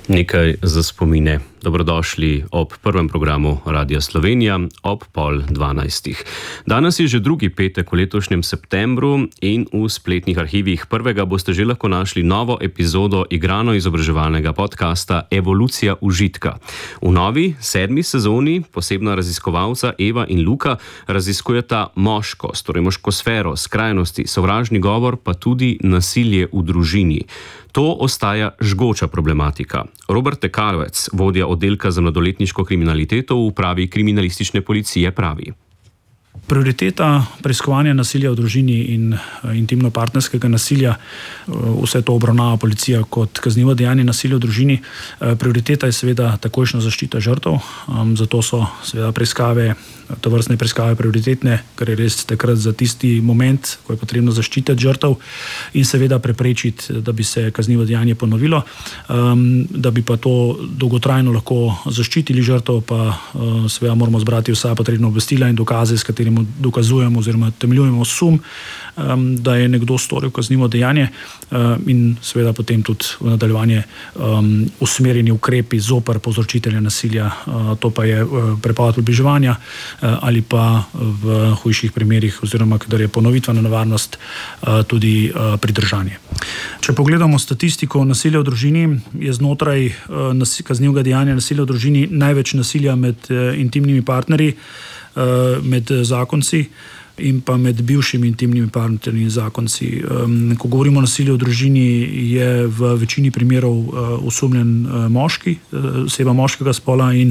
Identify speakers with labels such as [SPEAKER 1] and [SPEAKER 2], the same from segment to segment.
[SPEAKER 1] Nekaj za spomine. Dobrodošli ob prvem programu Radia Slovenija ob 11:30. Danes je že drugi petek v letošnjem septembru in v spletnih arhivih prvega boste že lahko našli novo epizodo igrano-izobraževalnega podcasta Evolucija užitka. V novi 7. sezoni posebna raziskovalca Eva in Luka raziskujeta moškost, torej moškosfero, skrajnosti, sovražni govor pa tudi nasilje v družini. To ostaja žgoča problematika. Robert Tekalovec, vodja oddelka za mladoletniško kriminaliteto v upravi kriminalistične policije, pravi.
[SPEAKER 2] Prioriteta preiskovanja nasilja v družini in intimno-partnerskega nasilja, vse to obravnava policija kot kaznivo dejanje nasilja v družini. Prioriteta je seveda takojšnja zaščita žrtev, zato so seveda tovrstne preiskave prioritetne, ker je res takrat za tisti moment, ko je potrebno zaščititi žrtev in seveda preprečiti, da bi se kaznivo dejanje ponovilo. Da bi pa to dolgotrajno lahko zaščitili žrtev, pa seveda moramo zbrati vsa potrebna obvestila in dokaze, s katerimi dokazujemo oziroma temeljujemo sum, da je nekdo storil kaznivo dejanje, in seveda potem tudi v nadaljevanje usmerjeni ukrepi zoper povzročitelja nasilja, to pa je prepoved približevanja ali pa v hujših primerih oziroma kadar je ponovitvena nevarnost tudi pridržanje. Če pogledamo statistiko nasilja v družini, je znotraj kaznivega dejanja nasilja v družini največ nasilja med intimnimi partnerji, med zakonci in pa med bivšimi intimnimi partnerji in zakonci. Ko govorimo o nasilju v družini, je v večini primerov osumljen moški, oseba moškega spola in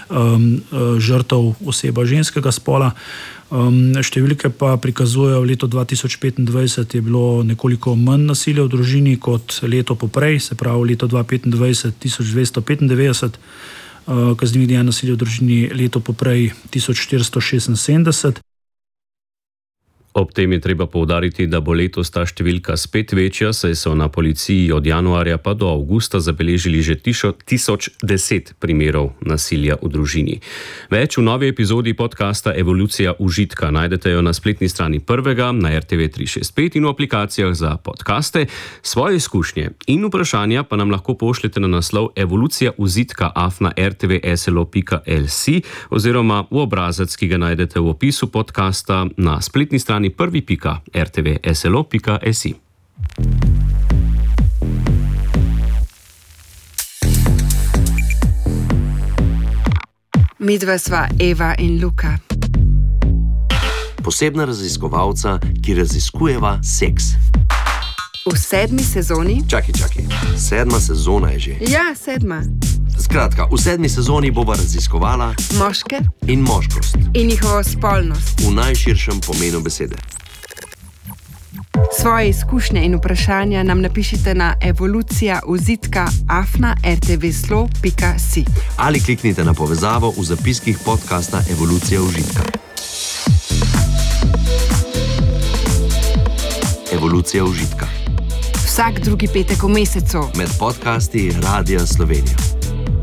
[SPEAKER 2] žrtev oseba ženskega spola. Številke pa prikazujejo, v letu 2025 je bilo nekoliko manj nasilja v družini kot leto poprej, se pravi v letu 2025 1295 kaznivih dejanj nasilja v družini, leto poprej 1476.
[SPEAKER 1] Ob tem je treba poudariti, da bo letos ta številka spet večja, saj so na policiji od januarja pa do avgusta zabeležili že 1010 primerov nasilja v družini. Več v novi epizodi podcasta Evolucija užitka. Najdete jo na spletni strani prvega, na RTV 365 in v aplikacijah za podcaste. Svoje izkušnje in vprašanja pa nam lahko pošljete na naslov evolucija@rtvslo.si oziroma v obrazec, ki ga najdete v opisu podcasta na spletni strani prvi.rtvslo.si.
[SPEAKER 3] Midva sva Eva in Luka.
[SPEAKER 4] Posebna raziskovalca, ki raziskujeva seks.
[SPEAKER 3] V 7. sezoni...
[SPEAKER 4] Čakaj, 7. sezona je že.
[SPEAKER 3] Ja, 7.
[SPEAKER 4] Skratka, v 7. sezoni bova raziskovala
[SPEAKER 3] moške
[SPEAKER 4] in moškost
[SPEAKER 3] in njihovo spolnost
[SPEAKER 4] v najširšem pomenu besede.
[SPEAKER 3] Svoje izkušnje in vprašanja nam napišite na evolucija@rtvslo.si
[SPEAKER 4] ali kliknite na povezavo v zapiskih podcasta Evolucija užitka. Evolucija užitka.
[SPEAKER 3] Vsak drugi petek v mesecu
[SPEAKER 4] med podcasti Radia Slovenija.